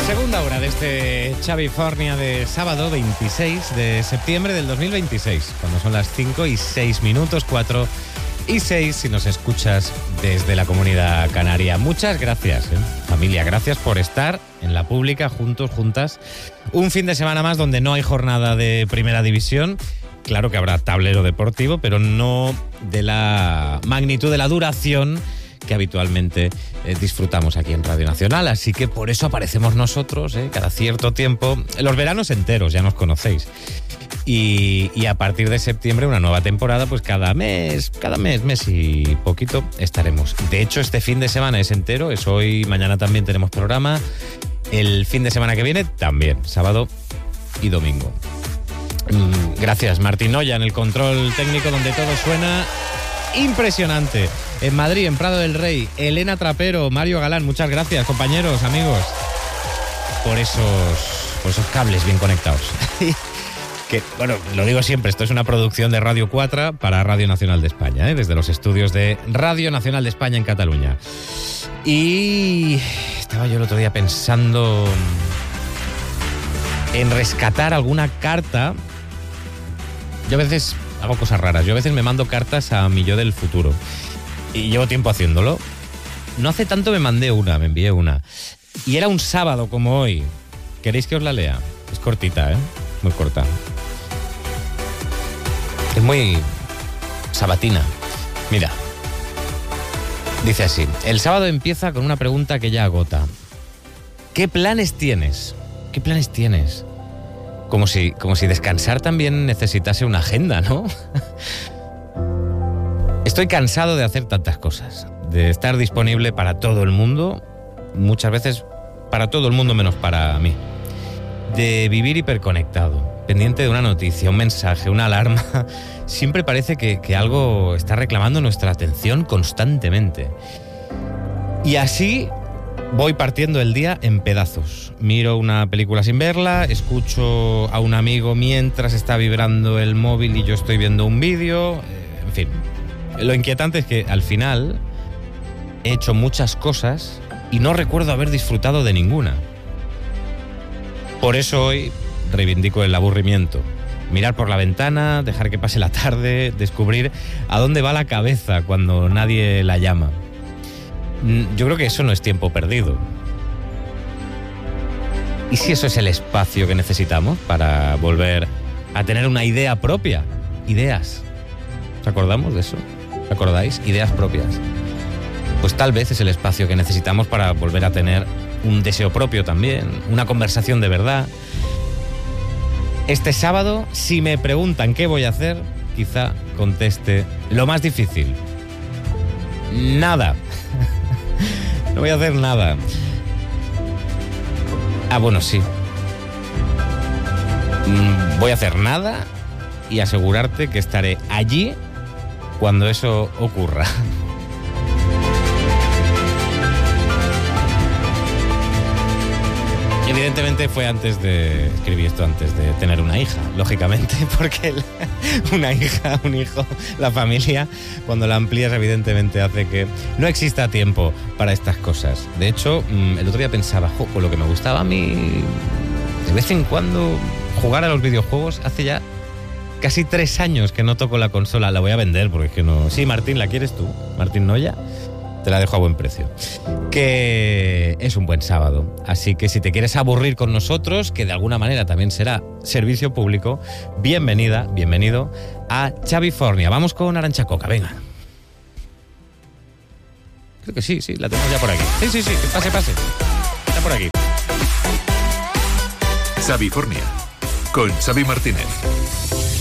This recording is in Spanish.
Segunda hora de este Xavifornia de sábado 26 de septiembre del 2026, cuando son las 5:06, 4 y 6 si nos escuchas desde la Comunidad Canaria. Muchas gracias, familia, gracias por estar en la pública, juntos, juntas. Un fin de semana más donde no hay jornada de Primera División. Claro que habrá tablero deportivo, pero no de la magnitud, de la duración que habitualmente disfrutamos aquí en Radio Nacional, así que por eso aparecemos nosotros cada cierto tiempo, los veranos enteros, ya nos conocéis, y a partir de septiembre una nueva temporada, pues cada mes y poquito estaremos. De hecho, este fin de semana es entero, es hoy, mañana también tenemos programa, el fin de semana que viene también, sábado y domingo. Gracias, Martín Noya, en el control técnico, donde todo suena impresionante. En Madrid, en Prado del Rey, Elena Trapero, Mario Galán, muchas gracias, compañeros, amigos, por esos cables bien conectados. Que, bueno, lo digo siempre, esto es una producción de Radio 4 para Radio Nacional de España, desde los estudios de Radio Nacional de España en Cataluña. Y estaba yo el otro día pensando en rescatar alguna carta. Yo a veces hago cosas raras. Yo a veces me mando cartas a mi yo del futuro. Y llevo tiempo haciéndolo. No hace tanto me envié una. Y era un sábado como hoy. ¿Queréis que os la lea? Es cortita, muy corta. Es muy sabatina. Mira. Dice así. El sábado empieza con una pregunta que ya agota. ¿Qué planes tienes? ¿Qué planes tienes? Como si descansar también necesitase una agenda, ¿no? Estoy cansado de hacer tantas cosas, de estar disponible para todo el mundo, muchas veces para todo el mundo menos para mí, de vivir hiperconectado, pendiente de una noticia, un mensaje, una alarma. Siempre parece que algo está reclamando nuestra atención constantemente. Y así voy partiendo el día en pedazos. Miro una película sin verla, escucho a un amigo mientras está vibrando el móvil y yo estoy viendo un vídeo, en fin. Lo inquietante es que al final he hecho muchas cosas y no recuerdo haber disfrutado de ninguna. Por eso hoy reivindico el aburrimiento. Mirar por la ventana, dejar que pase la tarde, descubrir a dónde va la cabeza cuando nadie la llama. Yo creo que eso no es tiempo perdido. ¿Y si eso es el espacio que necesitamos para volver a tener una idea propia? Ideas. ¿Os acordamos de eso? ¿Os acordáis? Ideas propias. Pues tal vez es el espacio que necesitamos para volver a tener un deseo propio también, una conversación de verdad. Este sábado, si me preguntan qué voy a hacer, quizá conteste lo más difícil. Nada. No voy a hacer nada. Ah, bueno, sí. Voy a hacer nada y asegurarte que estaré allí cuando eso ocurra. Evidentemente escribí esto antes de tener una hija, lógicamente, porque una hija, un hijo, la familia, cuando la amplías evidentemente hace que no exista tiempo para estas cosas. De hecho, el otro día pensaba, con lo que me gustaba a mí de vez en cuando jugar a los videojuegos, hace ya casi 3 años que no toco la consola, la voy a vender porque es que no... Sí, Martín, ¿la quieres tú? Martín Noya. Te la dejo a buen precio. Que es un buen sábado. Así que si te quieres aburrir con nosotros, que de alguna manera también será servicio público, bienvenido a Xavifornia. Vamos con Arantxa Coca, venga. Creo que sí, la tenemos ya por aquí. Sí, que pase. Está por aquí. Xavifornia, con Xavi Martínez.